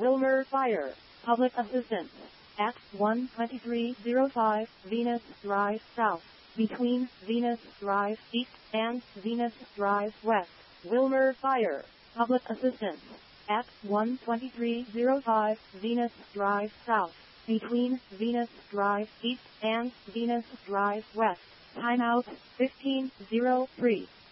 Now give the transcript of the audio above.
Wilmer Fire. Public assistance. At 12305 Venus Drive South. Between Venus Drive East and Venus Drive West. Wilmer Fire. Public assistance. At 12305 Venus Drive South. Between Venus Drive East and Venus Drive West. Timeout 1503.